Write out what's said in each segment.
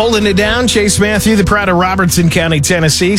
Holding it down, Chase Matthew, the pride of Robertson County, Tennessee,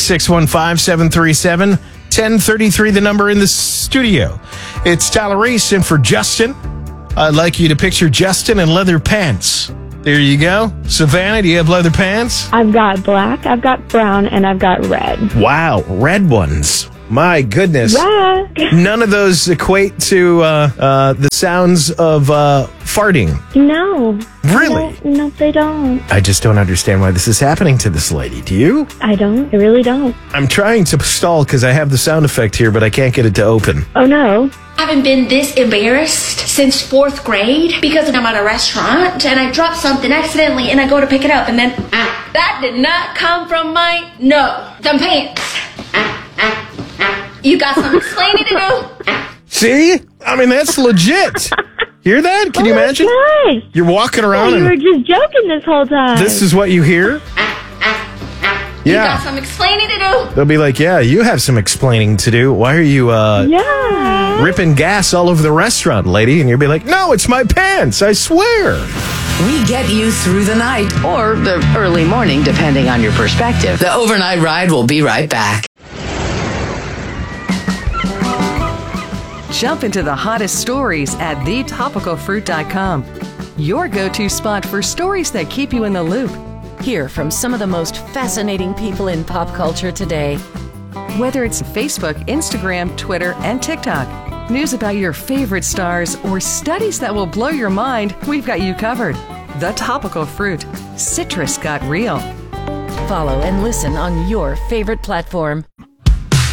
615-737-1033, the number in the studio. It's Tyler Reese in for Justin. I'd like you to picture Justin in leather pants. There you go. Savannah, do you have leather pants? I've got black, I've got brown, and I've got red. Wow, red ones. My goodness. Yeah. None of those equate to the sounds of farting. No. Really? No, they don't. I just don't understand why this is happening to this lady. Do you? I don't. I really don't. I'm trying to stall because I have the sound effect here, but I can't get it to open. Oh, no. I haven't been this embarrassed since 4th grade because I'm at a restaurant and I dropped something accidentally and I go to pick it up and then that did not come from them pants. You got some explaining to do. See? I mean, that's legit. Hear that? Can you imagine? Nice. You're walking around You were and just joking this whole time. this is what you hear? You got Yeah. some explaining to do. They'll be like, yeah, you have some explaining to do. Why are you Yeah. ripping gas all over the restaurant, lady? And you'll be like, no, it's my pants, I swear. We get you through the night or the early morning, depending on your perspective. The overnight ride will be right back. Jump into the hottest stories at thetopicalfruit.com. Your go-to spot for stories that keep you in the loop. Hear from some of the most fascinating people in pop culture today. Whether it's Facebook, Instagram, Twitter, and TikTok, news about your favorite stars, or studies that will blow your mind, we've got you covered. The Topical Fruit. Citrus got real. Follow and listen on your favorite platform.